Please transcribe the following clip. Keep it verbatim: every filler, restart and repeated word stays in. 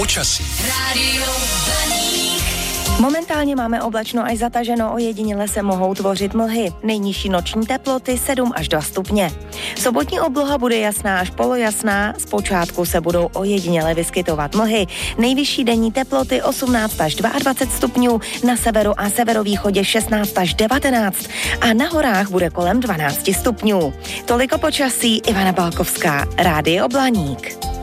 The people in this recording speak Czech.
Počasí. Rádio Blaník. Momentálně máme oblačno až zataženo, ojediněle se mohou tvořit mlhy. Nejnižší noční teploty sedm až dva stupně. Sobotní obloha bude jasná až polojasná, zpočátku se budou ojediněle vyskytovat mlhy. Nejvyšší denní teploty osmnáct až dvacet dva stupňů, na severu a severovýchodě šestnáct až devatenáct a na horách bude kolem dvanáct stupňů. Toliko počasí, Ivana Balkovská, Rádio Blaník.